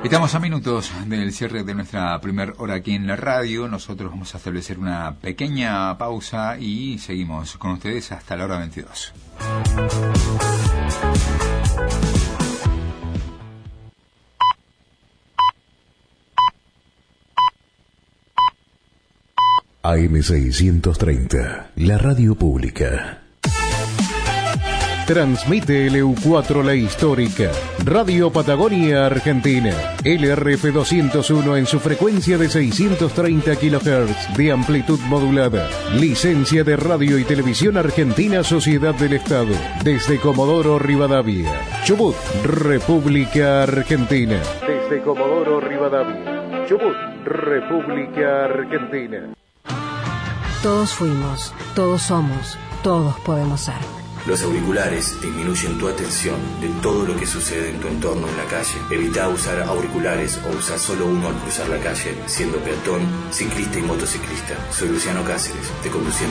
Estamos a minutos del cierre de nuestra primera hora aquí en la radio. Nosotros vamos a establecer una pequeña pausa y seguimos con ustedes hasta la hora 22. AM630, la radio pública. Transmite LU4 La Histórica, Radio Patagonia Argentina, LRF 201 en su frecuencia de 630 kHz de amplitud modulada. Licencia de Radio y Televisión Argentina Sociedad del Estado, desde Comodoro Rivadavia, Chubut, República Argentina. Desde Comodoro Rivadavia, Chubut, República Argentina. Todos fuimos, todos somos, todos podemos ser. Los auriculares disminuyen tu atención de todo lo que sucede en tu entorno en la calle. Evita usar auriculares o usar solo uno al cruzar la calle, siendo peatón, ciclista y motociclista. Soy Luciano Cáceres, de Conduciendo